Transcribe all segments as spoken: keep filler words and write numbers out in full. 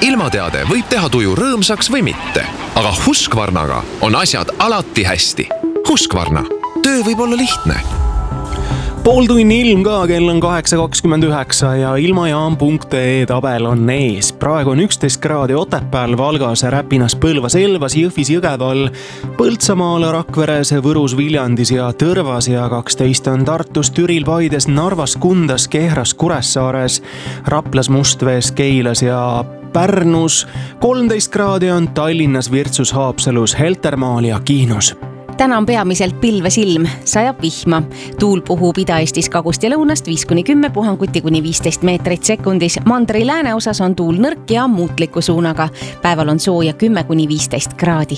Ilmateade võib teha tuju rõõmsaks või mitte, aga Husqvarnaga on asjad alati hästi. Husqvarna. Töö võib olla lihtne. Pool tunni ilm ka, kell on kaheksa kakskümmend üheksa ja ilmajaam punkt ee tabel on ees. Praegu on üksteist kraadi Otepääl, Valgas, Räpinas, Põlvas, Elvas, Jõhvis, Jõgeval, Põltsamaal, Rakveres, Võrus, Viljandis ja Tõrvas ja kaksteist on Tartus, Türil, Paides, Narvas, Kundas, Kehras, Kuressaares, Raplas, Mustvees, Keilas ja Pärnus. kolmteist kraadi on Tallinnas, Virtsus, Haapsalus, Heltermaal ja Kihnus. Täna on peamiselt pilves ilm, sajab vihma. Tuul puhub Ida-Eestis kagust ja lõunast viis kuni kümme, puhanguti kuni viisteist meetrit sekundis. Mandri lääne osas on tuul nõrk ja muutliku suunaga. Päeval on sooja kümme kuni viisteist kraadi.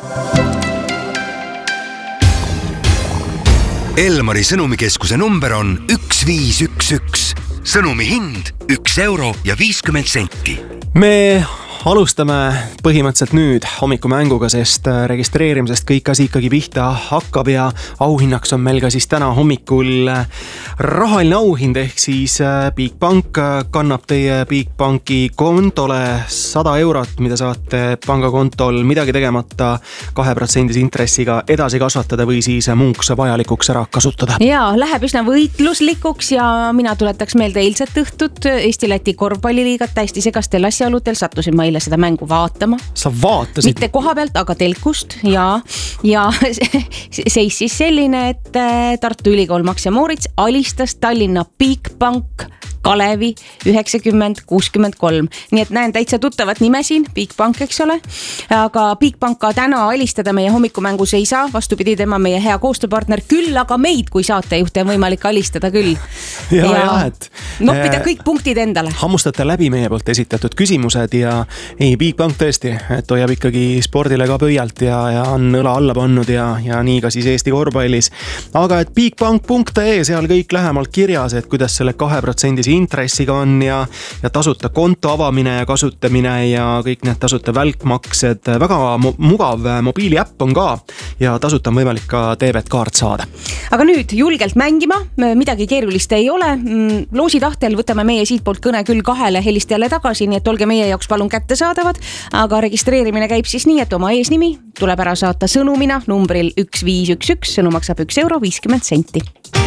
Elmari sõnumikeskuse number on üks viis üks üks. Sõnumi hind üks euro ja viiskümmend senti. Me alustame põhimõtteliselt nüüd hommikumänguga, sest registreerimisest kõik asi ikkagi pihta hakkab ja auhinnaks on meil ka siis täna hommikul rahaline auhind, ehk siis Bigbank kannab teie Bigbanki kontole sada eurot, mida saate pangakontol midagi tegemata kahe protsendise intressiga edasi kasvatada või siis muuks vajalikuks ära kasutada. Ja, läheb üsna võitluslikuks ja mina tuletaks meelde eilset õhtut Eesti-Läti korvpalliliigat täiesti segastel asjaolutel sattusin ma eile seda mängu vaatama. Sa vaatasid? Mitte koha pealt, aga telkust ja, ja seis siis selline, et Tartu Ülikool Max ja Moritz alistas Tallinna Bigbank Kalevi üheksakümmend kuuskümmend kolm. Nii et näen täitsa tuttavat nime siin, Bigbank, eks ole. Aga Bigbanka täna alistada meie hommikumängus ei saa, vastupidi tema meie hea koostööpartner küll, aga meid kui saatejuhte on võimalik alistada küll. Ja, ja, ja et noppida kõik punktid endale. Hammustate läbi meie poolt esitatud küsimused ja ei, Bigbank tõesti, et hoiab ikkagi spordile ka pöialt ja, ja on õla alla pannud ja, ja nii ka siis Eesti korvpallis. Aga et bigbank punkt ee, seal kõik lähemalt kirjas, et kuidas selle kahe protsendise intressiga on ja, ja tasuta konto avamine ja kasutamine ja kõik need tasuta välkmaksed. Väga mugav mobiiliäpp on ka ja tasuta on võimalik ka debetkaart saada. Aga nüüd julgelt mängima, midagi keerulist ei ole. Loosi tahtel võtame meie siitpoolt kõne küll kahele helistajale tagasi, nii et olge meie jaoks palun kätte saadavad, aga registreerimine käib siis nii, et oma eesnimi tuleb ära saata sõnumina numbril üks viis üks üks, sõnum maksab üks euro viiskümmend senti.